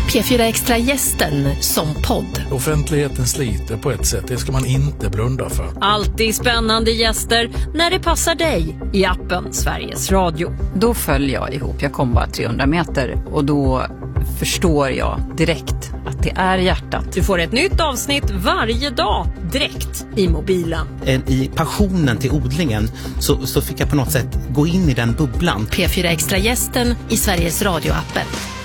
P4 Extra-gästen som podd. Offentligheten sliter på ett sätt, det ska man inte blunda för. Alltid spännande gäster när det passar dig i appen Sveriges Radio. Då följer jag ihop, jag kom bara 300 meter och då förstår jag direkt att det är hjärtat. Du får ett nytt avsnitt varje dag direkt i mobilen. I passionen till odlingen så fick jag på något sätt gå in i den bubblan. P4 Extra-gästen i Sveriges Radio-appen.